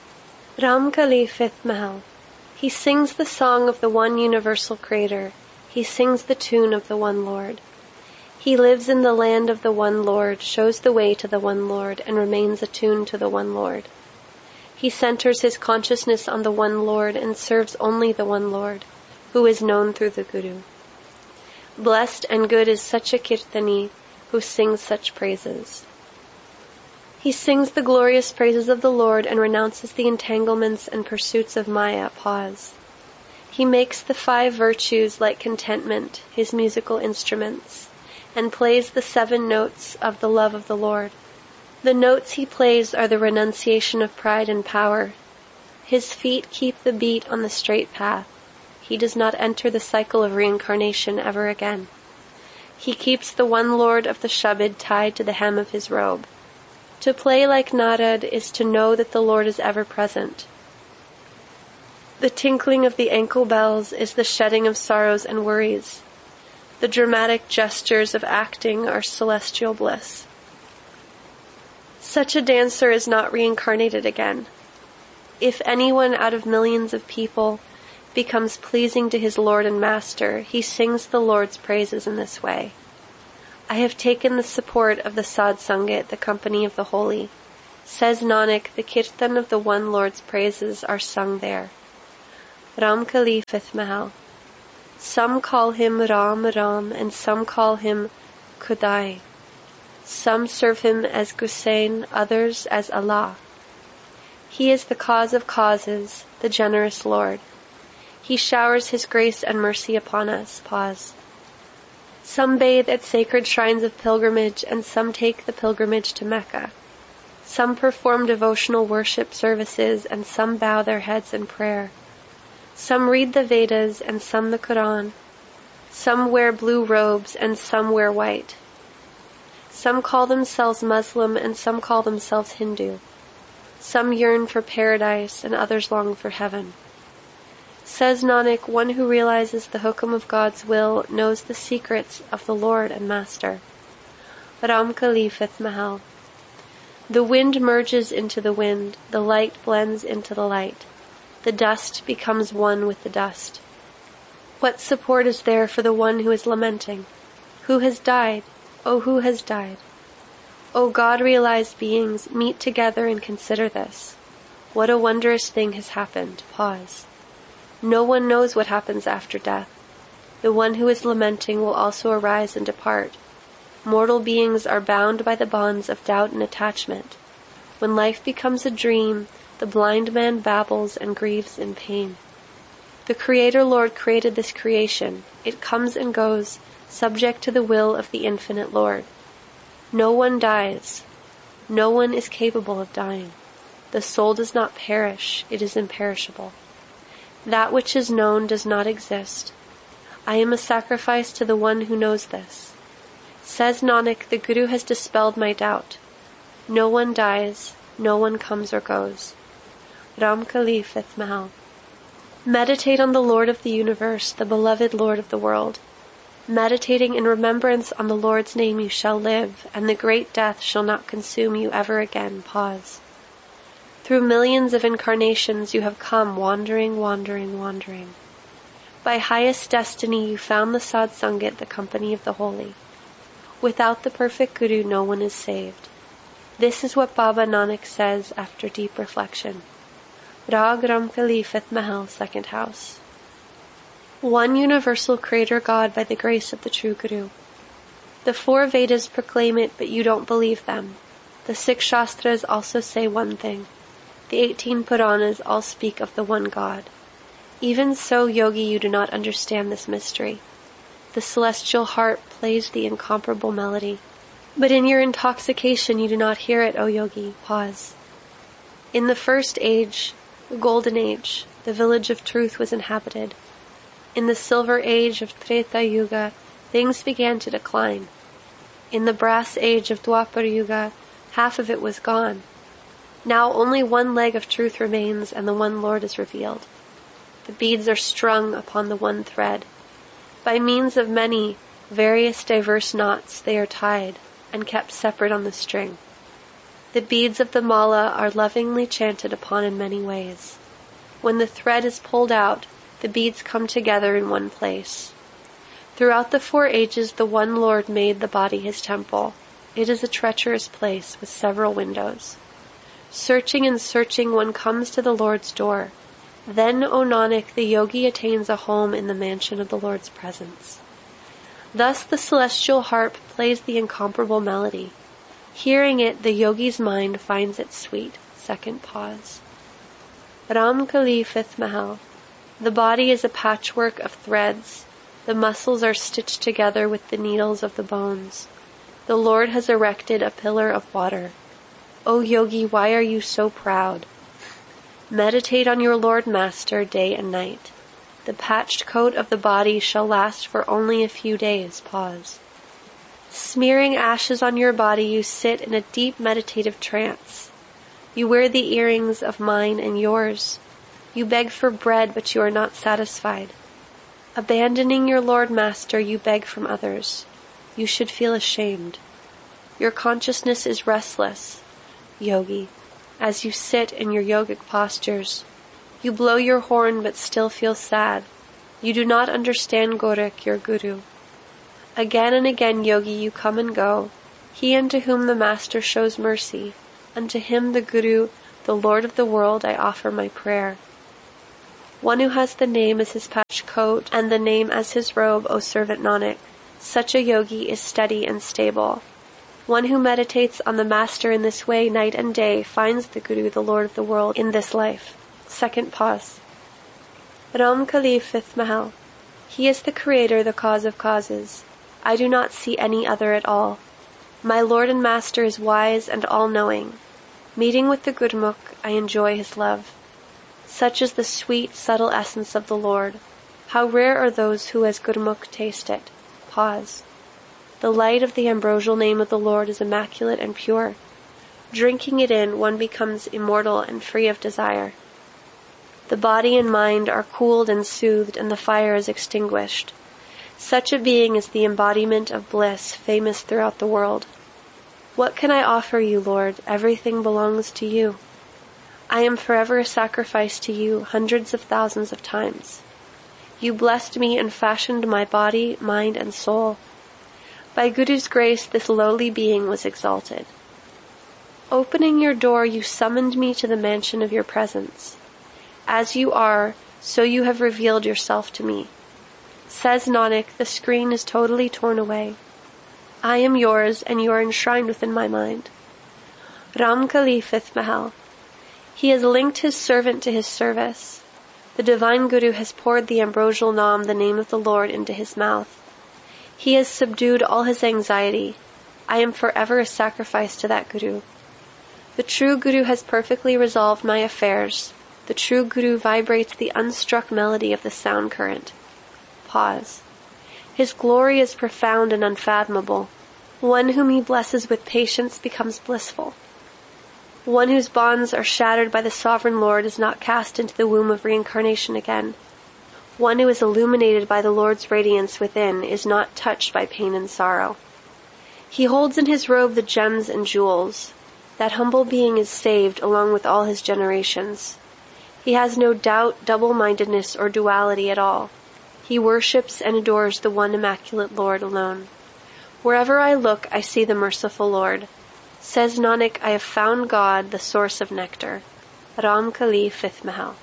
Ram Kalifeth Mahal. He sings the song of the one universal Creator. He sings the tune of the one Lord. He lives in the land of the one Lord, shows the way to the one Lord, and remains attuned to the one Lord. He centers his consciousness on the one Lord and serves only the one Lord, who is known through the Guru. Blessed and good is such a kirtani who sings such praises. He sings the glorious praises of the Lord and renounces the entanglements and pursuits of Maya. Pause. He makes the five virtues like contentment his musical instruments, and plays the seven notes of the love of the Lord. The notes he plays are the renunciation of pride and power. His feet keep the beat on the straight path. He does not enter the cycle of reincarnation ever again. He keeps the one Lord of the Shabad tied to the hem of his robe. To play like Narad is to know that the Lord is ever present. The tinkling of the ankle bells is the shedding of sorrows and worries. The dramatic gestures of acting are celestial bliss. Such a dancer is not reincarnated again. If anyone out of millions of people becomes pleasing to his Lord and Master, he sings the Lord's praises in this way. I have taken the support of the Sad Sangat, the company of the holy. Says Nanak, the kirtan of the one Lord's praises are sung there. Ram Kali, fifth Mahal. Some call him Ram Ram, and some call him Khudai. Some serve him as Gusain, others as Allah. He is the cause of causes, the generous Lord. He showers his grace and mercy upon us. Pause. Some bathe at sacred shrines of pilgrimage, and some take the pilgrimage to Mecca. Some perform devotional worship services, and some bow their heads in prayer. Some read the Vedas, and some the Quran. Some wear blue robes, and some wear white. Some call themselves Muslim, and some call themselves Hindu. Some yearn for paradise, and others long for heaven. Says Nanak, one who realizes the hukum of God's will knows the secrets of the Lord and Master. Ram Kali, fifth Mahal. The wind merges into the wind, the light blends into the light. The dust becomes one with the dust. What support is there for the one who is lamenting? Who has died? Oh, who has died? O God-realized beings, meet together and consider this. What a wondrous thing has happened. Pause. No one knows what happens after death. The one who is lamenting will also arise and depart. Mortal beings are bound by the bonds of doubt and attachment. When life becomes a dream, the blind man babbles and grieves in pain. The Creator Lord created this creation. It comes and goes, subject to the will of the infinite Lord. No one dies. No one is capable of dying. The soul does not perish. It is imperishable. That which is known does not exist. I am a sacrifice to the one who knows this. Says Nanak, the Guru has dispelled my doubt. No one dies. No one comes or goes. Ram Kali, fifth Mahal. Meditate on the Lord of the universe, the beloved Lord of the world. Meditating in remembrance on the Lord's name you shall live, and the great death shall not consume you ever again. Pause. Through millions of incarnations you have come wandering, wandering, wandering. By highest destiny you found the Sad Sangat, the company of the holy. Without the perfect Guru no one is saved. This is what Baba Nanak says after deep reflection. Rag Ram Kali, fifth Mahal, second house. One universal Creator God by the grace of the true Guru. The four Vedas proclaim it, but you don't believe them. The six Shastras also say one thing. The eighteen Puranas all speak of the one God. Even so, Yogi, you do not understand this mystery. The celestial harp plays the incomparable melody. But in your intoxication you do not hear it, O Yogi. Pause. In the first age, the golden age, the village of truth was inhabited. In the silver age of Treta Yuga, things began to decline. In the brass age of Dwapar Yuga, half of it was gone. Now only one leg of truth remains, and the one Lord is revealed. The beads are strung upon the one thread. By means of many, various diverse knots they are tied, and kept separate on the string. The beads of the mala are lovingly chanted upon in many ways. When the thread is pulled out, the beads come together in one place. Throughout the four ages the one Lord made the body his temple. It is a treacherous place with several windows. Searching and searching one comes to the Lord's door. Then, O Nanak, the yogi attains a home in the mansion of the Lord's presence. Thus the celestial harp plays the incomparable melody. Hearing it, the yogi's mind finds it sweet. Second pause. Ram Kali, fifth Mahal. The body is a patchwork of threads. The muscles are stitched together with the needles of the bones. The Lord has erected a pillar of water. O Yogi, why are you so proud? Meditate on your Lord Master day and night. The patched coat of the body shall last for only a few days. Pause. Smearing ashes on your body, you sit in a deep meditative trance. You wear the earrings of mine and yours. You beg for bread, but you are not satisfied. Abandoning your Lord Master, you beg from others. You should feel ashamed. Your consciousness is restless. Yogi, as you sit in your yogic postures, you blow your horn but still feel sad. You do not understand Gorak, your Guru. Again and again, yogi, you come and go. He unto whom the Master shows mercy, unto him the Guru, the Lord of the world, I offer my prayer. One who has the name as his patch coat and the name as his robe, O servant Nanak, such a yogi is steady and stable. One who meditates on the Master in this way night and day finds the Guru, the Lord of the world, in this life. Second pause. Ram Kali, fifth Mahal. He is the creator, the cause of causes. I do not see any other at all. My Lord and Master is wise and all-knowing. Meeting with the Gurmukh, I enjoy his love. Such is the sweet, subtle essence of the Lord. How rare are those who as Gurmukh taste it. Pause. The light of the ambrosial name of the Lord is immaculate and pure. Drinking it in, one becomes immortal and free of desire. The body and mind are cooled and soothed, and the fire is extinguished. Such a being is the embodiment of bliss, famous throughout the world. What can I offer you, Lord? Everything belongs to you. I am forever a sacrifice to you, hundreds of thousands of times. You blessed me and fashioned my body, mind, and soul. By Guru's grace, this lowly being was exalted. Opening your door, you summoned me to the mansion of your presence. As you are, so you have revealed yourself to me. Says Nanak, the screen is totally torn away. I am yours, and you are enshrined within my mind. Ram Kali, fifth Mahal. He has linked his servant to his service. The divine Guru has poured the ambrosial Nam, the name of the Lord, into his mouth. He has subdued all his anxiety. I am forever a sacrifice to that Guru. The true Guru has perfectly resolved my affairs. The true Guru vibrates the unstruck melody of the sound current. Pause. His glory is profound and unfathomable. One whom he blesses with patience becomes blissful. One whose bonds are shattered by the sovereign Lord is not cast into the womb of reincarnation again. One who is illuminated by the Lord's radiance within is not touched by pain and sorrow. He holds in his robe the gems and jewels. That humble being is saved along with all his generations. He has no doubt, double-mindedness, or duality at all. He worships and adores the one immaculate Lord alone. Wherever I look, I see the merciful Lord. Says Nanak, I have found God, the source of nectar. Ram Kali, fifth Mahal.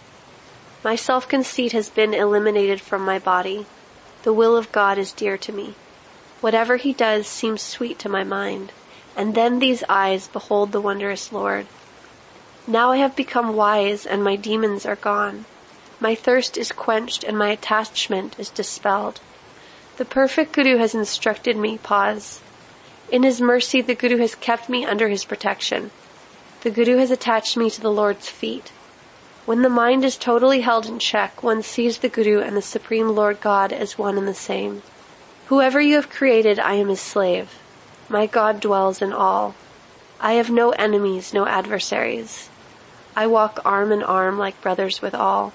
My self-conceit has been eliminated from my body. The will of God is dear to me. Whatever he does seems sweet to my mind. And then these eyes behold the wondrous Lord. Now I have become wise, and my demons are gone. My thirst is quenched, and my attachment is dispelled. The perfect Guru has instructed me. Pause. In his mercy, the Guru has kept me under his protection. The Guru has attached me to the Lord's feet. When the mind is totally held in check, one sees the Guru and the Supreme Lord God as one and the same. Whoever you have created, I am his slave. My God dwells in all. I have no enemies, no adversaries. I walk arm in arm like brothers with all.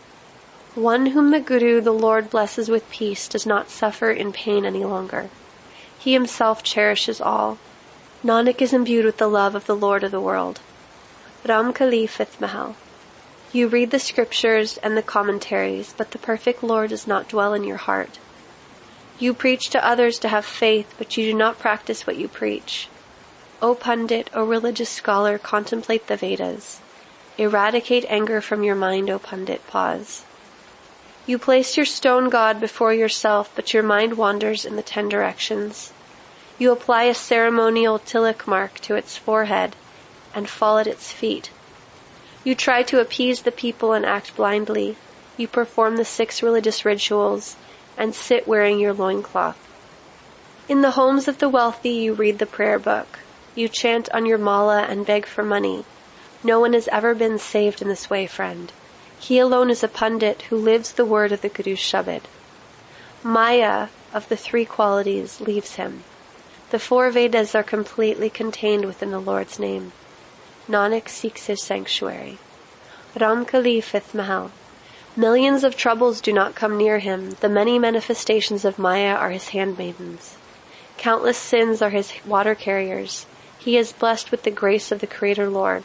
One whom the Guru, the Lord, blesses with peace does not suffer in pain any longer. He himself cherishes all. Nanak is imbued with the love of the Lord of the world. Ram Kali, fifth Mahal. You read the scriptures and the commentaries, but the perfect Lord does not dwell in your heart. You preach to others to have faith, but you do not practice what you preach. O Pundit, O religious scholar, contemplate the Vedas. Eradicate anger from your mind, O Pundit. Pause. You place your stone god before yourself, but your mind wanders in the ten directions. You apply a ceremonial tilak mark to its forehead and fall at its feet. You try to appease the people and act blindly. You perform the six religious rituals and sit wearing your loincloth. In the homes of the wealthy, you read the prayer book. You chant on your mala and beg for money. No one has ever been saved in this way, friend. He alone is a Pundit who lives the word of the Guru's Shabad. Maya, of the three qualities, leaves him. The four Vedas are completely contained within the Lord's name. Nanak seeks his sanctuary. Ram Kali, fifth Mahal. Millions of troubles do not come near him. The many manifestations of Maya are his handmaidens. Countless sins are his water carriers. He is blessed with the grace of the Creator Lord.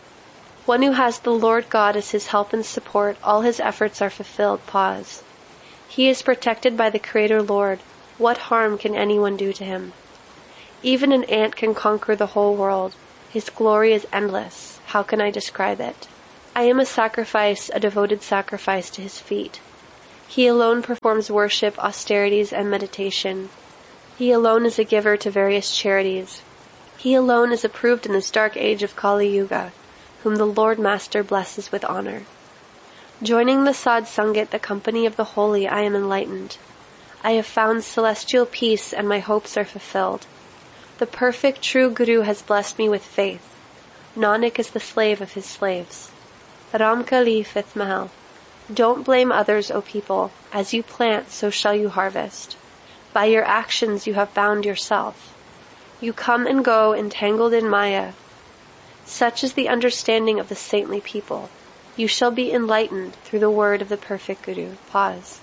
One who has the Lord God as his help and support, all his efforts are fulfilled. Pause. He is protected by the Creator Lord. What harm can anyone do to him? Even an ant can conquer the whole world. His glory is endless. How can I describe it? I am a sacrifice, a devoted sacrifice to his feet. He alone performs worship, austerities, and meditation. He alone is a giver to various charities. He alone is approved in this dark age of Kali Yuga, whom the Lord Master blesses with honor. Joining the Sadh Sangat, the company of the holy, I am enlightened. I have found celestial peace, and my hopes are fulfilled. The perfect true Guru has blessed me with faith. Nanak is the slave of his slaves. Ramkali, fifth Mahal. Don't blame others, O people. As you plant, so shall you harvest. By your actions you have bound yourself. You come and go entangled in Maya. Such is the understanding of the saintly people. You shall be enlightened through the word of the perfect Guru. Pause.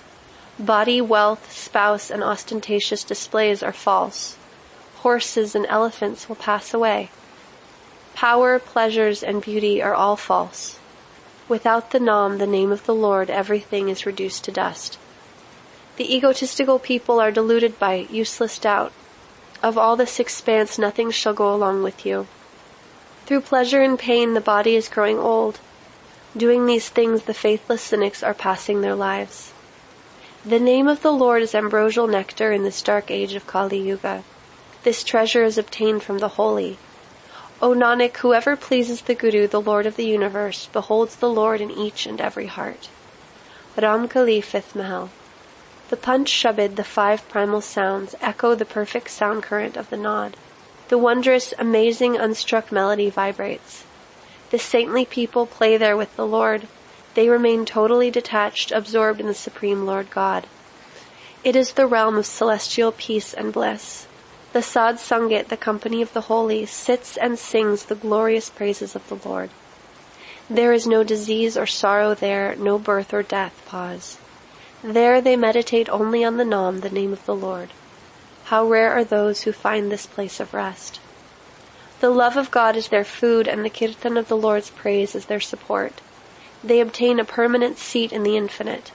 Body, wealth, spouse, and ostentatious displays are false. Horses and elephants will pass away. Power, pleasures, and beauty are all false. Without the Nam, the name of the Lord, everything is reduced to dust. The egotistical people are deluded by useless doubt. Of all this expanse, nothing shall go along with you. Through pleasure and pain, the body is growing old. Doing these things, the faithless cynics are passing their lives. The name of the Lord is ambrosial nectar in this dark age of Kali Yuga. This treasure is obtained from the holy. O Nanak, whoever pleases the Guru, the Lord of the universe, beholds the Lord in each and every heart. Ramkali, fifth Mahal. The Panch Shabad, the five primal sounds, echo the perfect sound current of the Naad. The wondrous, amazing, unstruck melody vibrates. The saintly people play there with the Lord. They remain totally detached, absorbed in the Supreme Lord God. It is the realm of celestial peace and bliss. The Sadh Sangat, the company of the holy, sits and sings the glorious praises of the Lord. There is no disease or sorrow there, no birth or death. Pause. There they meditate only on the Nam, the name of the Lord. How rare are those who find this place of rest. The love of God is their food, and the kirtan of the Lord's praise is their support. They obtain a permanent seat in the infinite.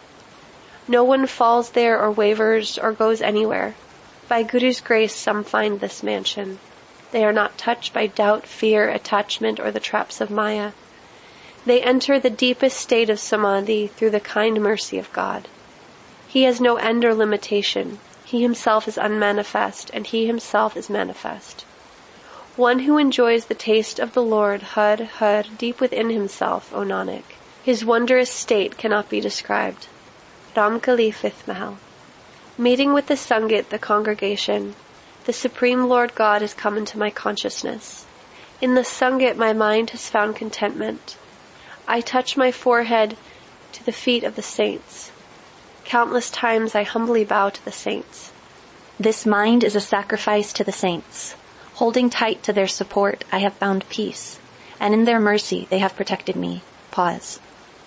No one falls there or wavers or goes anywhere. By Guru's grace, some find this mansion. They are not touched by doubt, fear, attachment, or the traps of Maya. They enter the deepest state of samadhi through the kind mercy of God. He has no end or limitation. He himself is unmanifest, and he himself is manifest. One who enjoys the taste of the Lord, Had, Had, deep within himself, O Nanak. His wondrous state cannot be described. Ramkali, fifth Mahal. Meeting with the Sangat, the congregation, the Supreme Lord God has come into my consciousness. In the Sangat, my mind has found contentment. I touch my forehead to the feet of the saints. Countless times I humbly bow to the saints. This mind is a sacrifice to the saints. Holding tight to their support, I have found peace, and in their mercy they have protected me. Pause.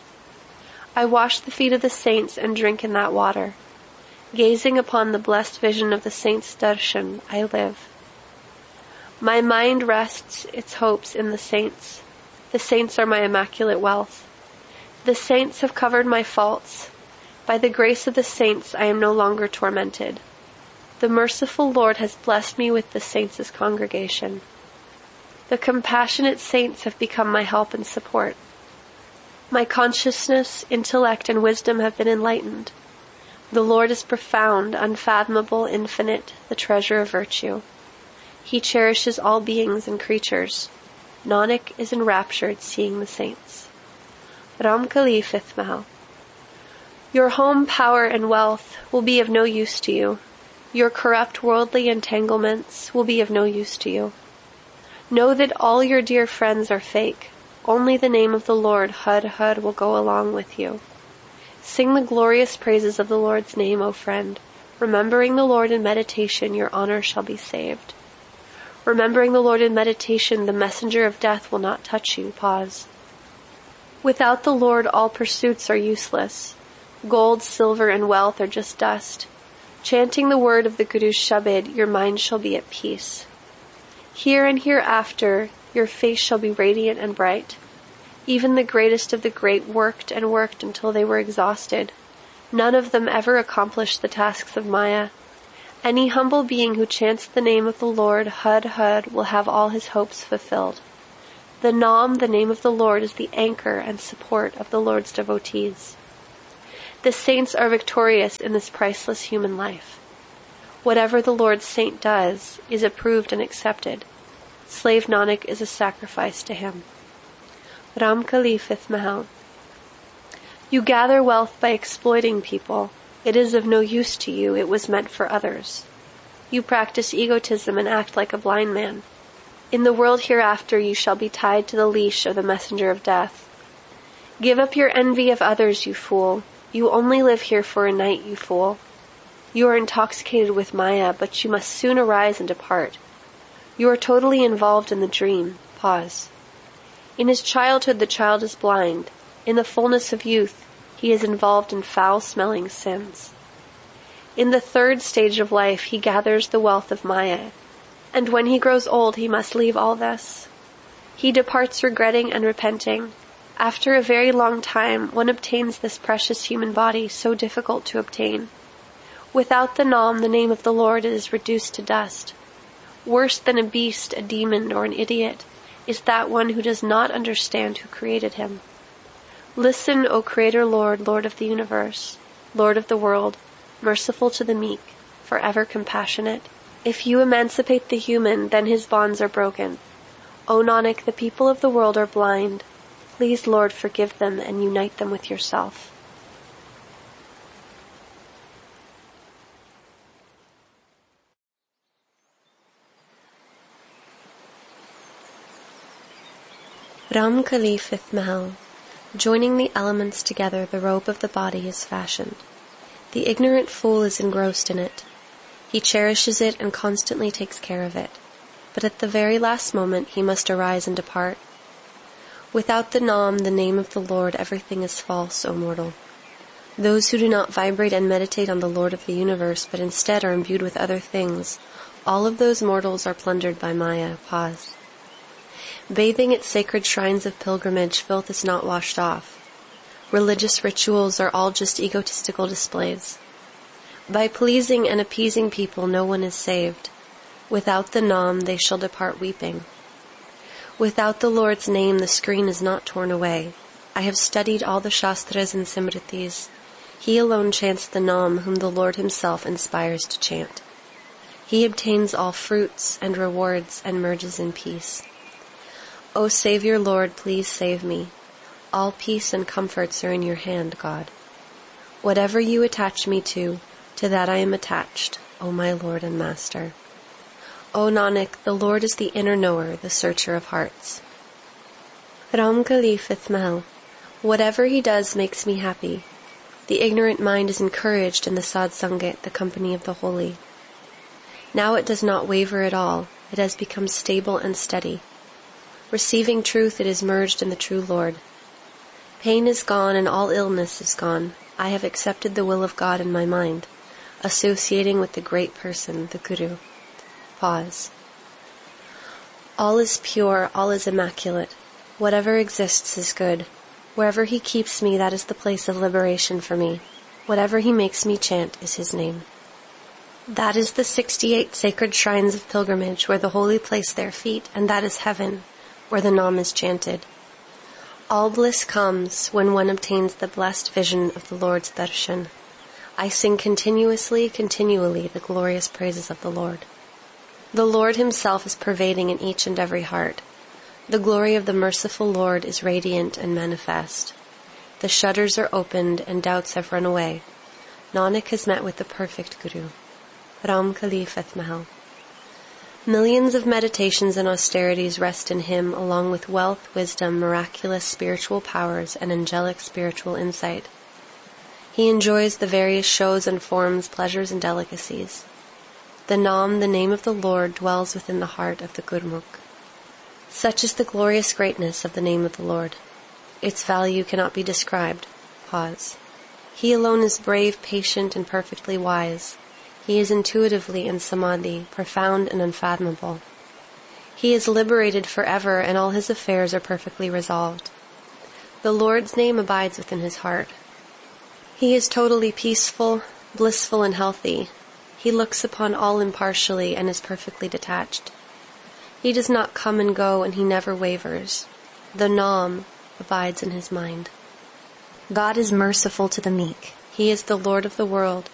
I wash the feet of the saints and drink in that water. Gazing upon the blessed vision of the saints' darshan, I live. My mind rests its hopes in the saints. The saints are my immaculate wealth. The saints have covered my faults. By the grace of the saints, I am no longer tormented. The merciful Lord has blessed me with the saints' congregation. The compassionate saints have become my help and support. My consciousness, intellect, and wisdom have been enlightened. The Lord is profound, unfathomable, infinite, the treasure of virtue. He cherishes all beings and creatures. Nanak is enraptured seeing the saints. Ramkali, fifth Mahal. Your home, power, and wealth will be of no use to you. Your corrupt worldly entanglements will be of no use to you. Know that all your dear friends are fake. Only the name of the Lord, Had, Had, will go along with you. Sing the glorious praises of the Lord's name, O friend. Remembering the Lord in meditation, your honor shall be saved. Remembering the Lord in meditation, the messenger of death will not touch you. Pause. Without the Lord, all pursuits are useless. Gold, silver, and wealth are just dust. Chanting the word of the Guru's Shabad, your mind shall be at peace. Here and hereafter, your face shall be radiant and bright. Even the greatest of the great worked and worked until they were exhausted. None of them ever accomplished the tasks of Maya. Any humble being who chants the name of the Lord, Hud Hud, will have all his hopes fulfilled. The Nam, the name of the Lord, is the anchor and support of the Lord's devotees. The saints are victorious in this priceless human life. Whatever the Lord's saint does is approved and accepted. Slave Nanak is a sacrifice to him. Ram Kali, fifth Mahal. You gather wealth by exploiting people. It is of no use to you, it was meant for others. You practice egotism and act like a blind man. In the world hereafter you shall be tied to the leash of the messenger of death. Give up your envy of others, you fool. You only live here for a night, you fool. You are intoxicated with Maya, but you must soon arise and depart. You are totally involved in the dream. Pause. In his childhood the child is blind. In the fullness of youth, he is involved in foul-smelling sins. In the third stage of life, he gathers the wealth of Maya, and when he grows old, he must leave all this. He departs regretting and repenting. After a very long time, one obtains this precious human body, so difficult to obtain. Without the Nam, the name of the Lord, it is reduced to dust. Worse than a beast, a demon, or an idiot is that one who does not understand who created him. Listen, O Creator Lord, Lord of the universe, Lord of the world, merciful to the meek, forever compassionate. If you emancipate the human, then his bonds are broken. O Nanak, the people of the world are blind. Please, Lord, forgive them and unite them with yourself. Ram Kali, fifth Mahal. Joining the elements together, the robe of the body is fashioned. The ignorant fool is engrossed in it. He cherishes it and constantly takes care of it. But at the very last moment he must arise and depart. Without the Nam, the name of the Lord, everything is false, O mortal. Those who do not vibrate and meditate on the Lord of the universe, but instead are imbued with other things, all of those mortals are plundered by Maya. Pause. Bathing at sacred shrines of pilgrimage, filth is not washed off. Religious rituals are all just egotistical displays. By pleasing and appeasing people, no one is saved. Without the Nam, they shall depart weeping. Without the Lord's name, the screen is not torn away. I have studied all the Shastras and Simritis. He alone chants the Nam, whom the Lord himself inspires to chant. He obtains all fruits and rewards and merges in peace. O Savior Lord, please save me. All peace and comforts are in your hand, God. Whatever you attach me to, to that I am attached, O my Lord and Master. O Nanak, the Lord is the inner knower, the searcher of hearts. Ram Kali, fifth Mahal. Whatever he does makes me happy. The ignorant mind is encouraged in the Sadsangat, the company of the holy. Now it does not waver at all. It has become stable and steady. Receiving truth, it is merged in the true Lord. Pain is gone and all illness is gone. I have accepted the will of God in my mind, associating with the great person, the Guru. Pause. All is pure, all is immaculate. Whatever exists is good. Wherever he keeps me, that is the place of liberation for me. Whatever he makes me chant is his name. That is the sixty-eight sacred shrines of pilgrimage where the holy place their feet, and that is heaven, where the Nam is chanted. All bliss comes when one obtains the blessed vision of the Lord's darshan. I sing continuously, continually the glorious praises of the Lord. The Lord himself is pervading in each and every heart. The glory of the merciful Lord is radiant and manifest. The shutters are opened and doubts have run away. Nanak has met with the perfect Guru. Ram Kali, fifth Mahal. Millions of meditations and austerities rest in him, along with wealth, wisdom, miraculous spiritual powers, and angelic spiritual insight. He enjoys the various shows and forms, pleasures and delicacies. The Nam, the name of the Lord, dwells within the heart of the Gurmukh. Such is the glorious greatness of the name of the Lord. Its value cannot be described. Pause. He alone is brave, patient, and perfectly wise. He is intuitively in samadhi, profound and unfathomable. He is liberated forever, and all his affairs are perfectly resolved. The Lord's name abides within his heart. He is totally peaceful, blissful, and healthy. He looks upon all impartially and is perfectly detached. He does not come and go, and he never wavers. The Nam abides in his mind. God is merciful to the meek. He is the Lord of the world.